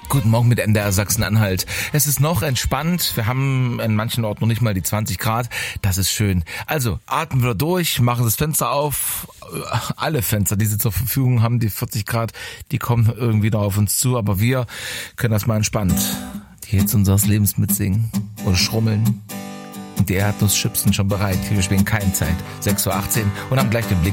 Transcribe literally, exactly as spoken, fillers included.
Guten Morgen mit N D R Sachsen-Anhalt. Es ist noch entspannt. Wir haben in manchen Orten noch nicht mal die zwanzig Grad. Das ist schön. Also atmen wir durch, machen das Fenster auf. Alle Fenster, die sie zur Verfügung haben, die vierzig Grad, die kommen irgendwie noch auf uns zu. Aber wir können das mal entspannt die Hits unseres Lebens mitsingen oder schrummeln. Und die Erdnusschips sind schon bereit. Wir spielen keine Zeit. sechs Uhr achtzehn und haben gleich den Blick